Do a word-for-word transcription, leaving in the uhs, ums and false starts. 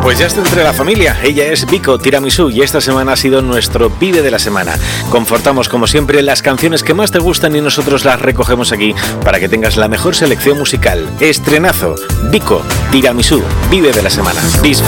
Pues ya está entre la familia. Ella es Vico Tiramisú y esta semana ha sido nuestro Vive de la Semana. Confortamos como siempre las canciones que más te gustan y nosotros las recogemos aquí para que tengas la mejor selección musical. Estrenazo, Vico Tiramisú, Vive de la Semana. Disfruta.